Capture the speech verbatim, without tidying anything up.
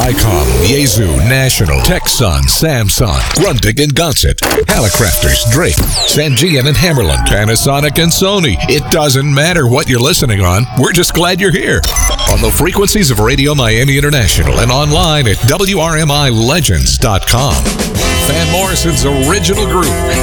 ICOM, Yaesu, National, Texan, Samsung, Grundig and Gonset, Hallicrafters, Drake, Sangean and Hammerland, Panasonic and Sony. It doesn't matter what you're listening on. We're just glad you're here. On the frequencies of Radio Miami International and online at W R M I legends dot com. Van Morrison's original group.